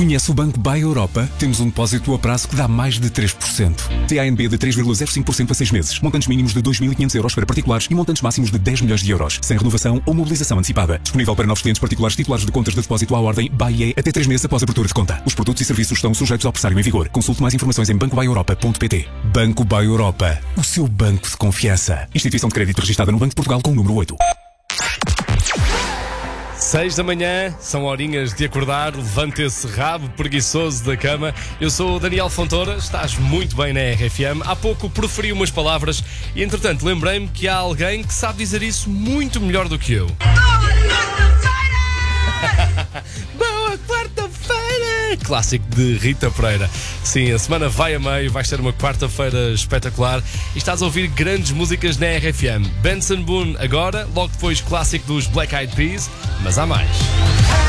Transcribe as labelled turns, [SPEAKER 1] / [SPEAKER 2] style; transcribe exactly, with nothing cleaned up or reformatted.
[SPEAKER 1] Conhece o Banco Buy Europa? Temos um depósito a prazo que dá mais de três por cento. T A N B de três vírgula zero cinco por cento a seis meses. Montantes mínimos de dois mil e quinhentos euros para particulares e montantes máximos de dez milhões de euros. Sem renovação ou mobilização antecipada. Disponível para novos clientes particulares titulares de contas de depósito à ordem B A I E até três meses após a abertura de conta. Os produtos e serviços estão sujeitos ao pressário em vigor. Consulte mais informações em banco buy europa ponto pt. Banco Buy Europa. O seu banco de confiança. Instituição de crédito registrada no Banco de Portugal com o número oito.
[SPEAKER 2] Seis da manhã, são horinhas de acordar, levante esse rabo preguiçoso da cama. Eu sou o Daniel Fontoura, estás muito bem na R F M. Há pouco proferi umas palavras e, entretanto, lembrei-me que há alguém que sabe dizer isso muito melhor do que eu. Boa quarta-feira! Clássico de Rita Pereira. Sim, a semana vai a meio, vai ser uma quarta-feira espetacular e estás a ouvir grandes músicas na R F M. Benson Boone agora, logo depois clássico dos Black Eyed Peas, mas há mais.